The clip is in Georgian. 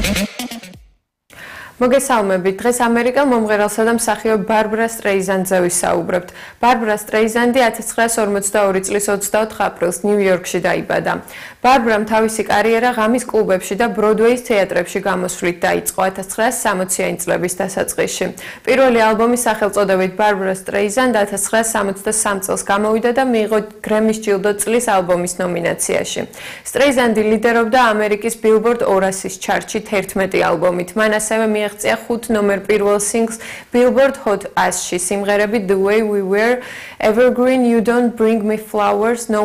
მოგესალმებით. დღეს ამერიკელ მომღერალსა და მსახიობ ბარბრა სტრეიზანდზე ვისაუბრებთ. ბარბრა სტრეიზანდი 1942 წლის 24 აპრილს ნიუ-იორკში დაიბადა. ბარბრამ თავისი კარიერა ღამის კლუბებში და ბროდვეის თეატრებში გამოსვლით დაიწყო 1960-იანი წლების დასაწყისში. პირველი ალბომის სახელწოდებით ბარბრა სტრეიზანდ 1963 წელს გამოვიდა და მიიღო გრემის ჯილდო წლის ალბომის ნომინაციაში. სტრეიზანდი ლიდერობდა ამერიკის Billboard 200-ის ჩარტში 11 ალბომით. მან ასევე მიაღწია 5 ნომერ პირველ სინგლს Billboard Hot 100-ში სიმღერები The Way We Were, Evergreen, You Don't Bring Me Flowers, No